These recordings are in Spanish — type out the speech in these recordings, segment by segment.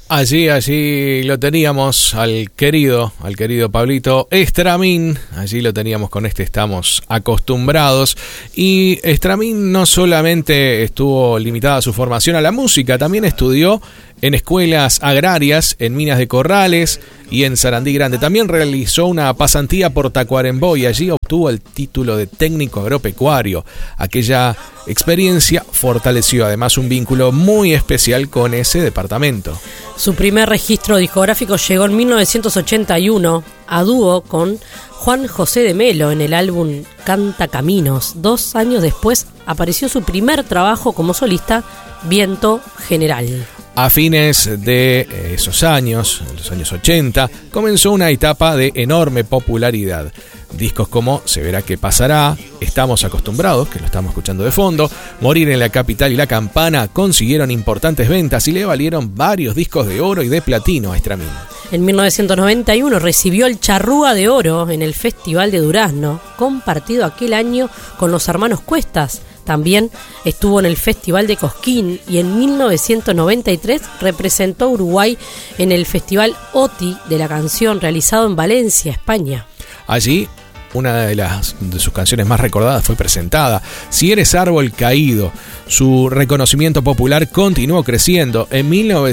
Allí lo teníamos al querido Pablito Estramín. Allí lo teníamos con Estamos Acostumbrados. Y Estramín no solamente estuvo limitada su formación a la música, también estudió en escuelas agrarias, en Minas de Corrales y en Sarandí Grande. También realizó una pasantía por Tacuarembó y allí obtuvo el título de técnico agropecuario. Aquella experiencia fortaleció además un vínculo muy especial con ese departamento. Su primer registro discográfico llegó en 1981 a dúo con Juan José de Melo en el álbum Canta Caminos. 2 años después apareció su primer trabajo como solista, Viento General. A fines de esos años, en los años 80, comenzó una etapa de enorme popularidad. Discos como Se verá qué pasará, Estamos Acostumbrados, que lo estamos escuchando de fondo, Morir en la Capital y La Campana consiguieron importantes ventas y le valieron varios discos de oro y de platino a Estramín. En 1991 recibió el Charrúa de Oro en el Festival de Durazno, compartido aquel año con los hermanos Cuestas. También estuvo en el Festival de Cosquín y en 1993 representó a Uruguay en el Festival OTI de la canción realizado en Valencia, España. Allí, una de sus canciones más recordadas fue presentada, Si eres árbol caído. Su reconocimiento popular continuó creciendo. En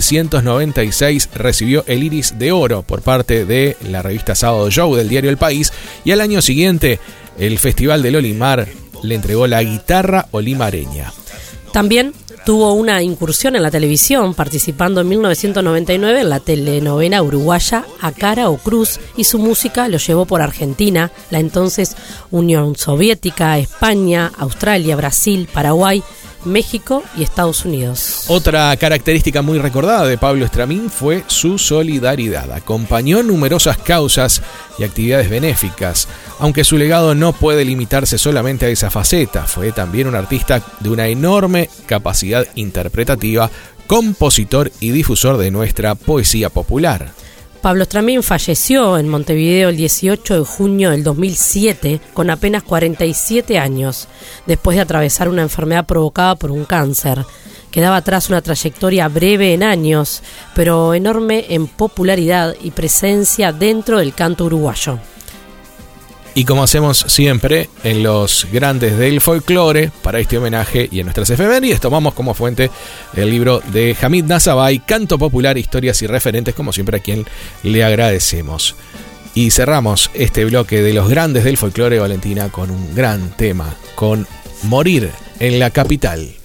1996 recibió el Iris de Oro por parte de la revista Sábado Show del diario El País y al año siguiente el Festival del Olimar le entregó la guitarra olimareña. También tuvo una incursión en la televisión, participando en 1999 en la telenovela uruguaya A Cara o Cruz, y su música lo llevó por Argentina, la entonces Unión Soviética, España, Australia, Brasil, Paraguay, México y Estados Unidos. Otra característica muy recordada de Pablo Estramín fue su solidaridad. Acompañó numerosas causas y actividades benéficas. Aunque su legado no puede limitarse solamente a esa faceta, fue también un artista de una enorme capacidad interpretativa, compositor y difusor de nuestra poesía popular. Pablo Estramín falleció en Montevideo el 18 de junio del 2007 con apenas 47 años, después de atravesar una enfermedad provocada por un cáncer. Quedaba atrás una trayectoria breve en años, pero enorme en popularidad y presencia dentro del canto uruguayo. Y como hacemos siempre en los grandes del folclore, para este homenaje y en nuestras efemérides, tomamos como fuente el libro de Hamid Nazabay, Canto Popular, Historias y Referentes, como siempre a quien le agradecemos. Y cerramos este bloque de los grandes del folclore, Valentina, con un gran tema, con Morir en la Capital.